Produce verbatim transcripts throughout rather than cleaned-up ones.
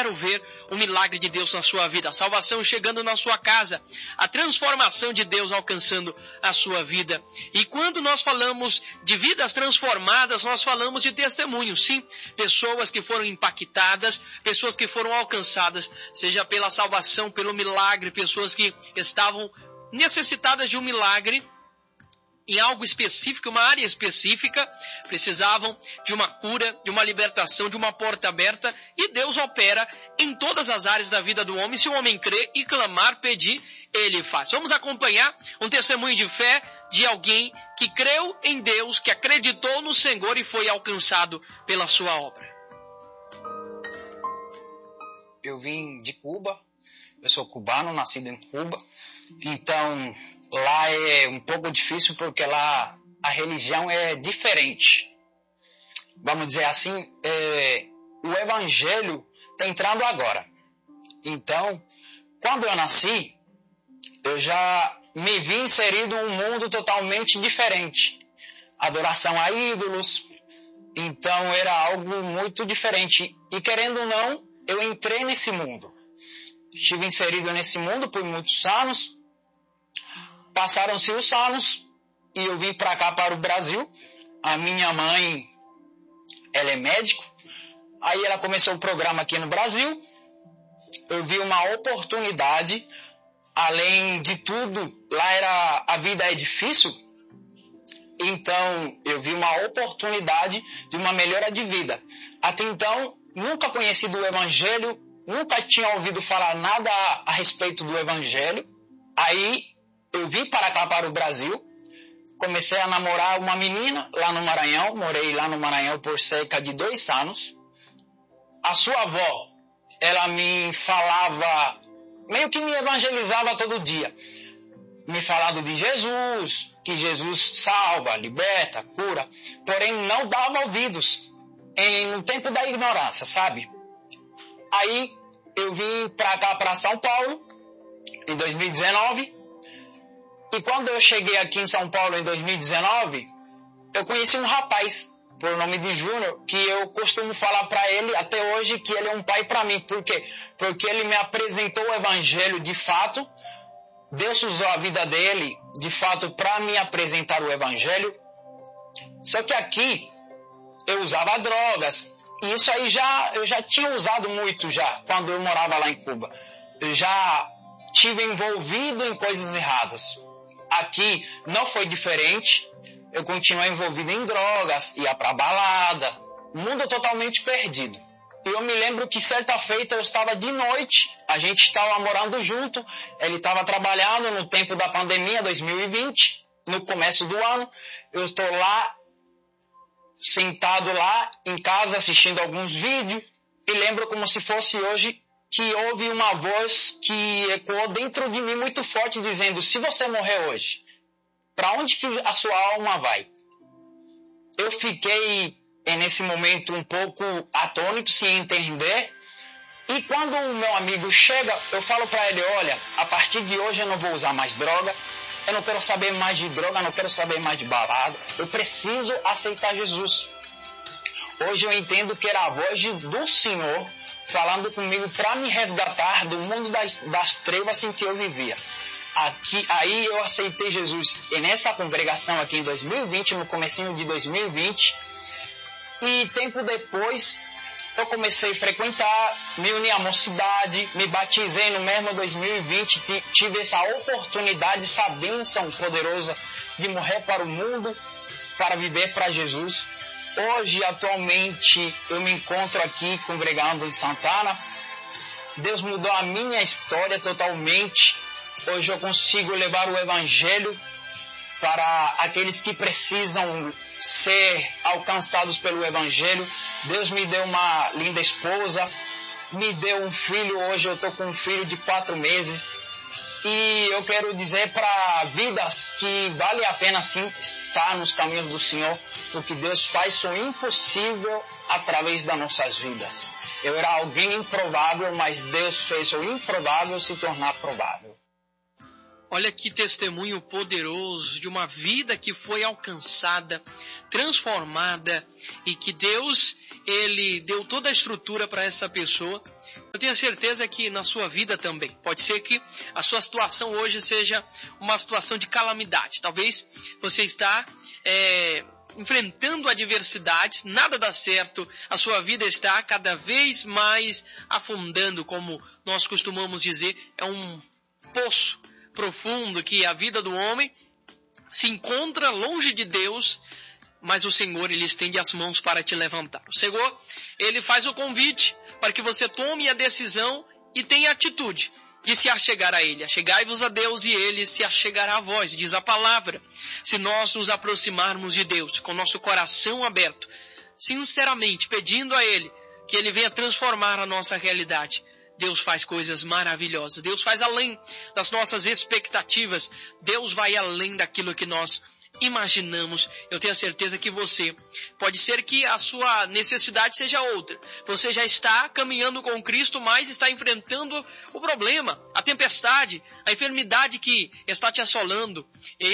quero ver o milagre de Deus na sua vida, a salvação chegando na sua casa, a transformação de Deus alcançando a sua vida. E quando nós falamos de vidas transformadas, nós falamos de testemunhos, sim, pessoas que foram impactadas, pessoas que foram alcançadas, seja pela salvação, pelo milagre, pessoas que estavam necessitadas de um milagre em algo específico, uma área específica, precisavam de uma cura, de uma libertação, de uma porta aberta, e Deus opera em todas as áreas da vida do homem. Se o homem crer e clamar, pedir, ele faz. Vamos acompanhar um testemunho de fé de alguém que creu em Deus, que acreditou no Senhor e foi alcançado pela sua obra. Eu vim de Cuba, eu sou cubano, nascido em Cuba, então lá é um pouco difícil porque lá a religião é diferente. Vamos dizer assim, é, o evangelho está entrando agora. Então, quando eu nasci, eu já me vi inserido em um mundo totalmente diferente. Adoração a ídolos, então era algo muito diferente. E querendo ou não, eu entrei nesse mundo. Estive inserido nesse mundo por muitos anos. Passaram-se os anos e eu vim para cá, para o Brasil. A minha mãe, ela é médico. Aí ela começou o programa aqui no Brasil. Eu vi uma oportunidade. Além de tudo, lá era, a vida é difícil. Então, eu vi uma oportunidade de uma melhora de vida. Até então, nunca conheci do Evangelho. Nunca tinha ouvido falar nada a, a respeito do Evangelho. Aí, eu vim para cá, para o Brasil, comecei a namorar uma menina lá no Maranhão, morei lá no Maranhão por cerca de dois anos. A sua avó, ela me falava, meio que me evangelizava todo dia, me falando de Jesus, que Jesus salva, liberta, cura, porém não dava ouvidos em, no tempo da ignorância, sabe? Aí eu vim para cá, para São Paulo, em dois mil e dezenove. E quando eu cheguei aqui em São Paulo em dois mil e dezenove, eu conheci um rapaz, por nome de Júnior, que eu costumo falar para ele até hoje que ele é um pai para mim. Por quê? Porque ele me apresentou o Evangelho de fato. Deus usou a vida dele, de fato, para me apresentar o Evangelho. Só que aqui eu usava drogas. E isso aí já, eu já tinha usado muito já, quando eu morava lá em Cuba. Eu já estive envolvido em coisas erradas. Aqui não foi diferente, eu continuei envolvido em drogas, ia para balada, mundo totalmente perdido. E eu me lembro que certa feita eu estava de noite, a gente estava morando junto, ele estava trabalhando no tempo da pandemia, dois mil e vinte, no começo do ano, eu estou lá, sentado lá em casa assistindo alguns vídeos, e lembro como se fosse hoje, que houve uma voz que ecoou dentro de mim muito forte, dizendo, se você morrer hoje, para onde que a sua alma vai? Eu fiquei, nesse momento, um pouco atônito, sem entender, e quando o meu amigo chega, eu falo para ele, olha, a partir de hoje eu não vou usar mais droga, eu não quero saber mais de droga, eu não quero saber mais de balada, eu preciso aceitar Jesus. Hoje eu entendo que era a voz do Senhor, falando comigo para me resgatar do mundo das, das trevas em que eu vivia. Aqui, aí eu aceitei Jesus e nessa congregação aqui em dois mil e vinte, no comecinho de dois mil e vinte, e tempo depois eu comecei a frequentar, me uni à mocidade, me batizei no mesmo dois mil e vinte, tive essa oportunidade, essa bênção poderosa de morrer para o mundo, para viver para Jesus. Hoje, atualmente, eu me encontro aqui congregando em Santana. Deus mudou a minha história totalmente. Hoje eu consigo levar o Evangelho para aqueles que precisam ser alcançados pelo Evangelho. Deus me deu uma linda esposa, me deu um filho. Hoje eu estou com um filho de quatro meses. E eu quero dizer para vidas que vale a pena sim estar nos caminhos do Senhor, porque Deus faz o impossível através das nossas vidas. Eu era alguém improvável, mas Deus fez o improvável se tornar provável. Olha que testemunho poderoso de uma vida que foi alcançada, transformada, e que Deus, Ele deu toda a estrutura para essa pessoa. tenho certeza que na sua vida também. Pode ser que a sua situação hoje seja uma situação de calamidade. Talvez você está é, enfrentando adversidades, nada dá certo, a sua vida está cada vez mais afundando, como nós costumamos dizer, é um poço profundo que a vida do homem se encontra longe de Deus, mas o Senhor, Ele estende as mãos para te levantar. O Senhor, Ele faz o convite para que você tome a decisão e tenha atitude de se achegar a Ele. Achegai-vos a Deus e Ele se achegará a vós, diz a palavra. Se nós nos aproximarmos de Deus com nosso coração aberto, sinceramente pedindo a Ele que Ele venha transformar a nossa realidade, Deus faz coisas maravilhosas. Deus faz além das nossas expectativas. Deus vai além daquilo que nós imaginamos. Eu tenho a certeza que você, pode ser que a sua necessidade seja outra. Você já está caminhando com Cristo, mas está enfrentando o problema, a tempestade, a enfermidade que está te assolando,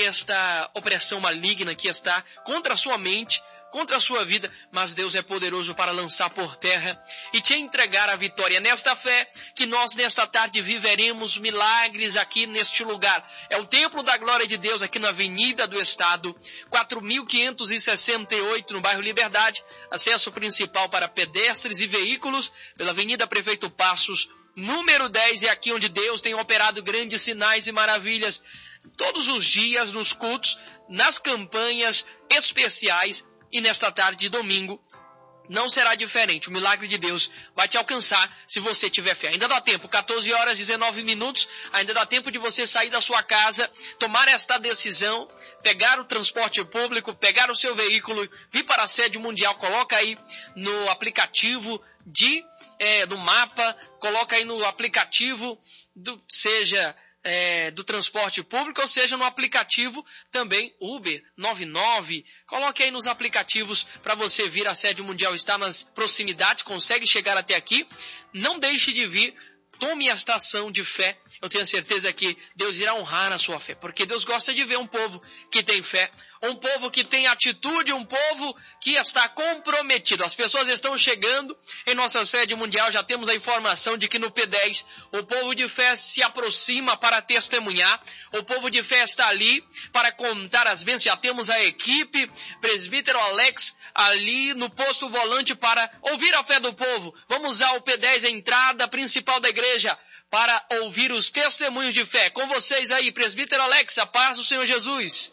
esta opressão maligna que está contra a sua mente, contra a sua vida, mas Deus é poderoso para lançar por terra e te entregar a vitória. Nesta fé que nós nesta tarde viveremos milagres aqui neste lugar. É o Templo da Glória de Deus aqui na Avenida do Estado, quatro mil quinhentos e sessenta e oito, no bairro Liberdade. Acesso principal para pedestres e veículos pela Avenida Prefeito Passos, número dez. É aqui onde Deus tem operado grandes sinais e maravilhas todos os dias nos cultos, nas campanhas especiais. E nesta tarde de domingo não será diferente. O milagre de Deus vai te alcançar se você tiver fé. Ainda dá tempo, quatorze horas e dezenove minutos. Ainda dá tempo de você sair da sua casa, tomar esta decisão, pegar o transporte público, pegar o seu veículo, vir para a sede mundial. Coloca aí no aplicativo de, é, do mapa, coloca aí no aplicativo, do, seja... É, do transporte público, ou seja, no aplicativo também Uber noventa e nove. Coloque aí nos aplicativos para você vir. A sede mundial está nas proximidades, consegue chegar até aqui. Não deixe de vir. Tome esta ação de fé. Eu tenho certeza que Deus irá honrar a sua fé, porque Deus gosta de ver um povo que tem fé, um povo que tem atitude, um povo que está comprometido. As pessoas estão chegando em nossa sede mundial. Já temos a informação de que no P dez o povo de fé se aproxima para testemunhar. O povo de fé está ali para contar as bênçãos. Já temos a equipe, presbítero Alex, ali no posto volante para ouvir a fé do povo. Vamos usar o P dez, a entrada principal da igreja, para ouvir os testemunhos de fé. Com vocês aí, presbítero Alex, a paz do Senhor Jesus.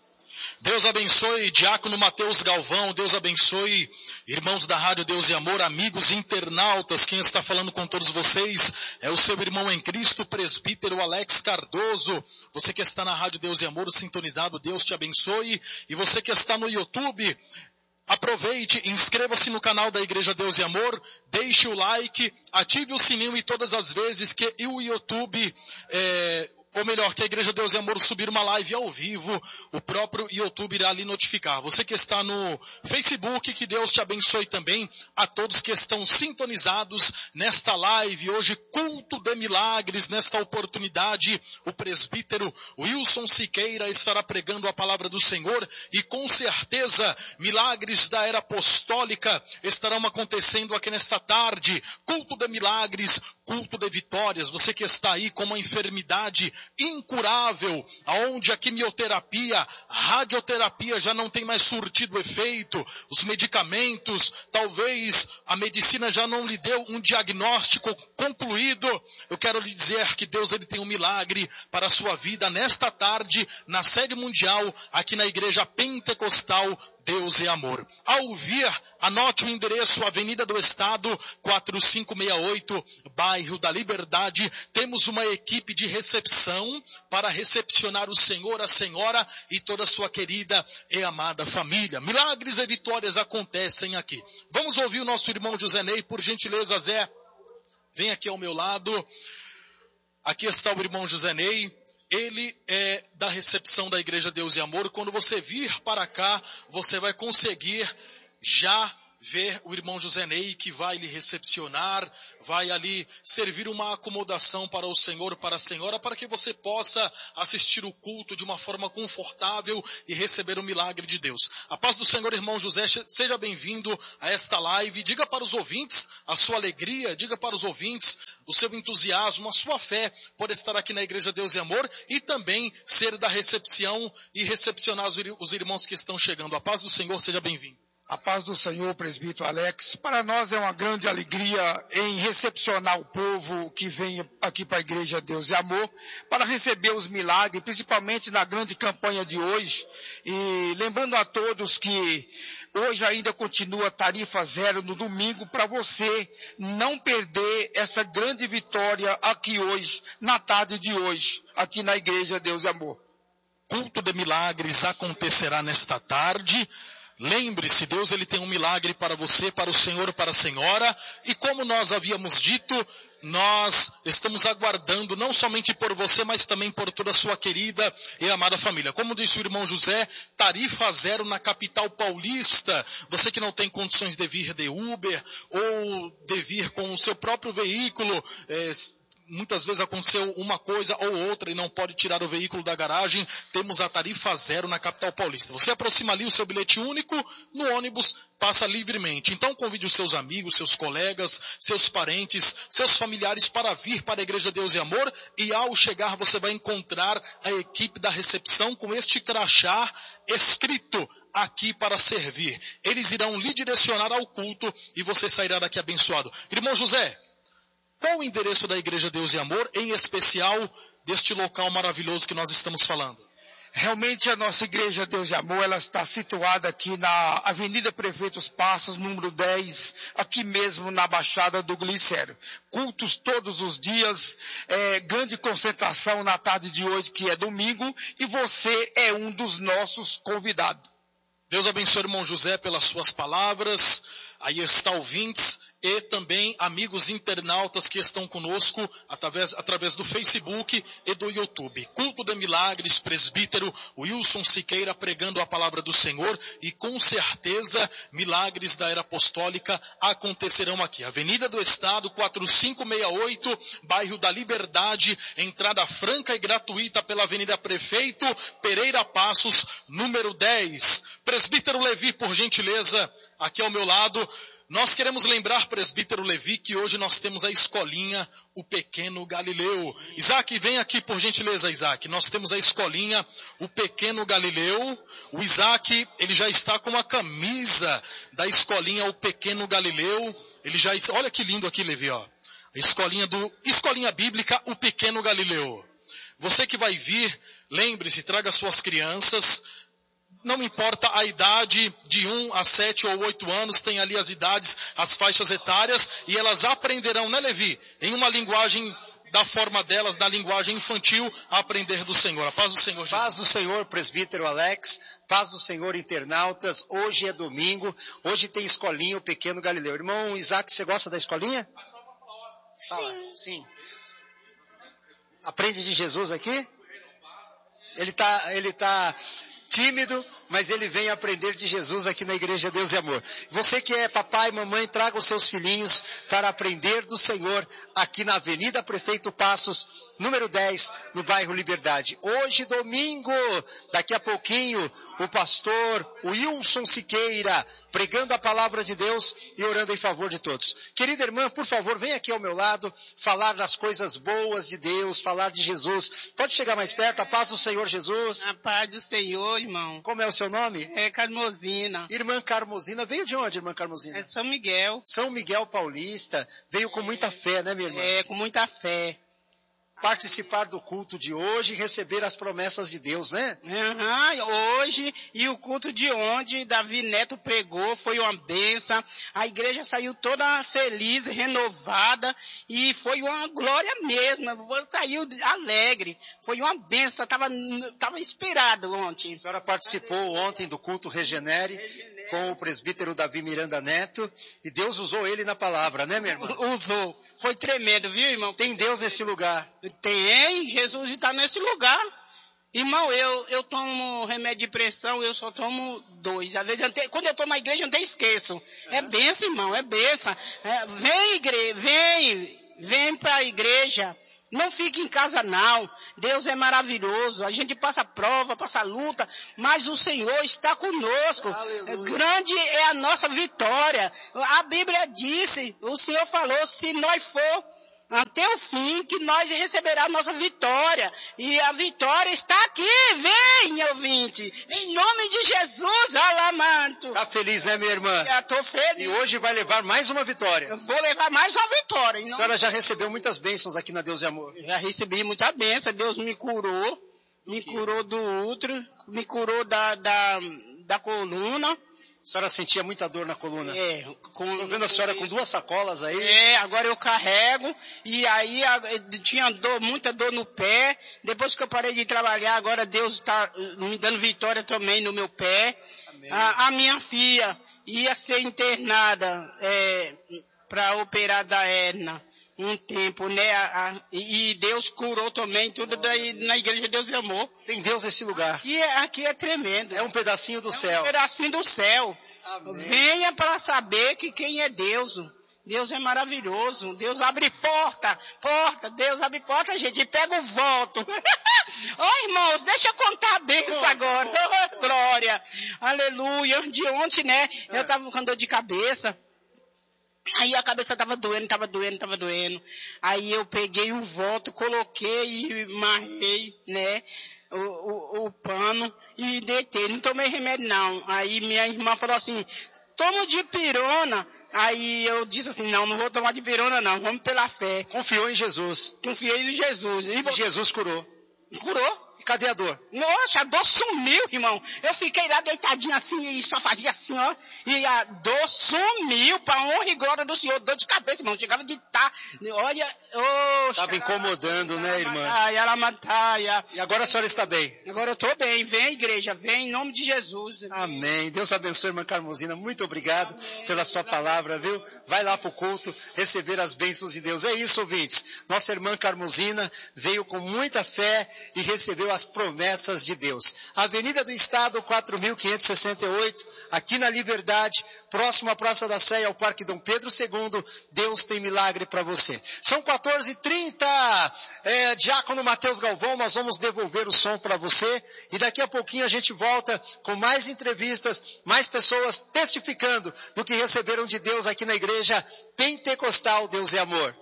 Deus abençoe, diácono Mateus Galvão. Deus abençoe, irmãos da Rádio Deus e Amor, amigos internautas. Quem está falando com todos vocês é o seu irmão em Cristo, presbítero Alex Cardoso. Você que está na Rádio Deus e Amor sintonizado, Deus te abençoe. E você que está no YouTube, aproveite, inscreva-se no canal da Igreja Deus e Amor, deixe o like, ative o sininho e todas as vezes que o YouTube, é, ou melhor, que a Igreja Deus e Amor subir uma live ao vivo, o próprio YouTube irá lhe notificar. Você que está no Facebook, que Deus te abençoe também. A todos que estão sintonizados nesta live, hoje culto de milagres, nesta oportunidade, o presbítero Wilson Siqueira estará pregando a palavra do Senhor e com certeza milagres da era apostólica estarão acontecendo aqui nesta tarde. Culto de milagres, culto de vitórias. Você que está aí com uma enfermidade incurável, aonde a quimioterapia, a radioterapia já não tem mais surtido efeito, os medicamentos, talvez a medicina já não lhe deu um diagnóstico concluído. Eu quero lhe dizer que Deus ele tem um milagre para a sua vida nesta tarde, na sede mundial, aqui na Igreja Pentecostal Deus é Amor. Ao vir, anote o endereço, Avenida do Estado, quatro cinco seis oito, bairro da Liberdade. Temos uma equipe de recepção para recepcionar o senhor, a senhora e toda a sua querida e amada família. Milagres e vitórias acontecem aqui. Vamos ouvir o nosso irmão José Ney, por gentileza, Zé. Vem aqui ao meu lado. Aqui está o irmão José Ney. Ele é da recepção da Igreja Deus e Amor. Quando você vir para cá, você vai conseguir já ver o irmão José Ney, que vai lhe recepcionar, vai ali servir uma acomodação para o senhor, para a senhora, para que você possa assistir o culto de uma forma confortável e receber o milagre de Deus. A paz do Senhor, irmão José, seja bem-vindo a esta live. Diga para os ouvintes a sua alegria, diga para os ouvintes o seu entusiasmo, a sua fé por estar aqui na Igreja Deus e Amor e também ser da recepção e recepcionar os irmãos que estão chegando. A paz do Senhor, seja bem-vindo. A paz do Senhor, presbítero Alex. Para nós é uma grande alegria em recepcionar o povo que vem aqui para a Igreja Deus e Amor, para receber os milagres, principalmente na grande campanha de hoje. E lembrando a todos que hoje ainda continua tarifa zero no domingo, para você não perder essa grande vitória aqui hoje, na tarde de hoje, aqui na Igreja Deus e Amor. Culto de milagres acontecerá nesta tarde. Lembre-se, Deus ele tem um milagre para você, para o Senhor, para a senhora, e como nós havíamos dito, nós estamos aguardando não somente por você, mas também por toda a sua querida e amada família. Como disse o irmão José, tarifa zero na capital paulista. Você que não tem condições de vir de Uber ou de vir com o seu próprio veículo, é, muitas vezes aconteceu uma coisa ou outra e não pode tirar o veículo da garagem, temos a tarifa zero na capital paulista. Você aproxima ali o seu bilhete único, no ônibus passa livremente. Então convide os seus amigos, seus colegas, seus parentes, seus familiares para vir para a Igreja Deus e Amor, e ao chegar você vai encontrar a equipe da recepção com este crachá escrito aqui para servir. Eles irão lhe direcionar ao culto e você sairá daqui abençoado. Irmão José, qual o endereço da Igreja Deus e Amor, em especial deste local maravilhoso que nós estamos falando? Realmente a nossa Igreja Deus e Amor, ela está situada aqui na Avenida Prefeitos Passos, número dez, aqui mesmo na Baixada do Glicério. Cultos todos os dias, é, grande concentração na tarde de hoje, que é domingo, e você é um dos nossos convidados. Deus abençoe o irmão José pelas suas palavras. Aí está ouvintes e também amigos internautas que estão conosco através, através do Facebook e do YouTube. Culto de Milagres, presbítero Wilson Siqueira pregando a palavra do Senhor, e com certeza milagres da era apostólica acontecerão aqui. Avenida do Estado, quatro cinco seis oito, bairro da Liberdade, entrada franca e gratuita pela Avenida Prefeito Pereira Passos, número dez. Presbítero Levi, por gentileza, aqui ao meu lado. Nós queremos lembrar, presbítero Levi, que hoje nós temos a escolinha, o Pequeno Galileu. Isaac, vem aqui por gentileza, Isaac. Nós temos a escolinha, o Pequeno Galileu. O Isaac, ele já está com a camisa da escolinha, o Pequeno Galileu. Ele já, olha que lindo aqui, Levi, ó. A escolinha do, escolinha bíblica, o Pequeno Galileu. Você que vai vir, lembre-se, traga suas crianças. Não importa a idade, de um a sete ou oito anos, tem ali as idades, as faixas etárias, e elas aprenderão, né, Levi? Em uma linguagem, da forma delas, da linguagem infantil, a aprender do Senhor. A paz do Senhor, Jesus. Paz do Senhor, presbítero Alex. Paz do Senhor, internautas. Hoje é domingo. Hoje tem escolinha, o Pequeno Galileu. Irmão Isaac, você gosta da escolinha? Fala. Sim. Sim. Aprende de Jesus aqui? Ele tá, ele tá tímido, mas ele vem aprender de Jesus aqui na Igreja Deus e Amor. Você que é papai e mamãe, traga os seus filhinhos para aprender do Senhor aqui na Avenida Prefeito Passos, número dez, no bairro Liberdade. Hoje, domingo, daqui a pouquinho, o pastor Wilson Siqueira, pregando a palavra de Deus e orando em favor de todos. Querida irmã, por favor, vem aqui ao meu lado, falar das coisas boas de Deus, falar de Jesus. Pode chegar mais perto, a paz do Senhor Jesus. A paz do Senhor, irmão. Como é o seu nome? É Carmosina. Irmã Carmosina, veio de onde, irmã Carmosina? É São Miguel. São Miguel Paulista, veio com muita fé, né, minha irmã? É, com muita fé. Participar do culto de hoje e receber as promessas de Deus, né? Uhum, hoje, e o culto de onde Davi Neto pregou, foi uma benção. A igreja saiu toda feliz, renovada, e foi uma glória mesmo. Saiu alegre. Foi uma benção, estava tava inspirado ontem. A senhora participou ontem do culto Regenere, Regenere com o presbítero Davi Miranda Neto, e Deus usou ele na palavra, né, minha irmã? Usou. Foi tremendo, viu, irmão? Tem Deus nesse lugar. Tem, Jesus está nesse lugar. Irmão, eu, eu tomo remédio de pressão, eu só tomo dois. Às vezes, eu te, quando eu estou na igreja, eu até esqueço. É bênção, irmão, é bênção. É, vem, igre, vem, vem para a igreja. Não fique em casa, não. Deus é maravilhoso. A gente passa prova, passa luta, mas o Senhor está conosco. Aleluia. Grande é a nossa vitória. A Bíblia disse, o Senhor falou, se nós for até o fim, que nós receberá a nossa vitória. E a vitória está aqui. Vem, ouvinte. Em nome de Jesus, alamanto. Tá feliz, né, minha irmã? Eu tô feliz. E hoje vai levar mais uma vitória. Eu vou levar mais uma vitória. A senhora já recebeu muitas bênçãos aqui na Deus e Amor. Já recebi muita bênção. Deus me curou. Me curou do útero. Me curou da, da, da coluna. A senhora sentia muita dor na coluna. É. Com, Tô vendo a senhora com duas sacolas aí. É, agora eu carrego. E aí a, tinha dor, muita dor no pé. Depois que eu parei de trabalhar, agora Deus está me dando vitória também no meu pé. A, a minha filha ia ser internada é, para operar da hérnia um tempo, né? A, a, e Deus curou também tudo daí na igreja Deus e Amor. Tem Deus nesse lugar. Aqui é, aqui é tremendo. É um pedacinho do é céu. Um pedacinho do céu. Amém. Venha para saber que quem é Deus. Deus é maravilhoso. Deus abre porta, porta. Deus abre porta, gente. E pega o voto. Ó, oh, irmãos, deixa eu contar a bênção oh, agora. Oh, glória. Aleluia. De ontem, né? É. Eu estava com dor de cabeça. Aí a cabeça tava doendo, tava doendo, tava doendo. Aí eu peguei o voto, coloquei e marrei, né, o, o, o pano e deitei. Não tomei remédio não. Aí minha irmã falou assim, toma dipirona. Aí eu disse assim, não, não vou tomar dipirona não, vamos pela fé. Confiou em Jesus. Confiei em Jesus. E Jesus curou. Curou. E cadê a dor? Nossa, a dor sumiu, irmão. Eu fiquei lá deitadinho assim e só fazia assim, ó. E a dor sumiu pra honra e glória do Senhor. Dor de cabeça, irmão. Chegava de estar. Olha, oh, tava incomodando, né, irmã? Ai, ela mataia. E agora a senhora está bem? Agora eu tô bem. Vem, igreja. Vem em nome de Jesus. Amém. Deus abençoe, irmã Carmosina. Muito obrigado Amém. Pela sua palavra, viu? Vai lá pro culto receber as bênçãos de Deus. É isso, ouvintes. Nossa irmã Carmosina veio com muita fé e recebeu as promessas de Deus. Avenida do Estado, quatro mil quinhentos e sessenta e oito, aqui na Liberdade, próximo à Praça da Sé, ao Parque Dom Pedro segundo, Deus tem milagre para você. São quatorze e trinta, é, Diácono Matheus Galvão, nós vamos devolver o som para você, e daqui a pouquinho a gente volta com mais entrevistas, mais pessoas testificando do que receberam de Deus aqui na Igreja Pentecostal Deus e Amor.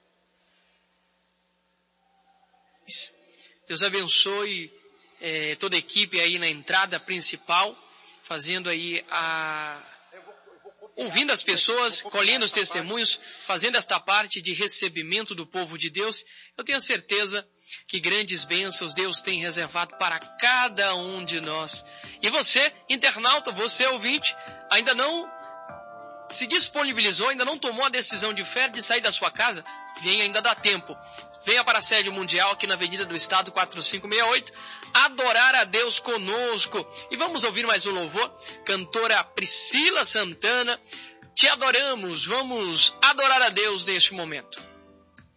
Deus abençoe é, toda a equipe aí na entrada principal, fazendo aí a... ouvindo as pessoas, colhendo os testemunhos, fazendo esta parte de recebimento do povo de Deus. Eu tenho certeza que grandes bênçãos Deus tem reservado para cada um de nós. E você, internauta, você ouvinte, ainda não se disponibilizou, ainda não tomou a decisão de fé de sair da sua casa? Vem, ainda dá tempo. Venha para a sede mundial aqui na Avenida do Estado quatro cinco seis oito, adorar a Deus conosco. E vamos ouvir mais um louvor. Cantora Priscila Santana, te adoramos, vamos adorar a Deus neste momento.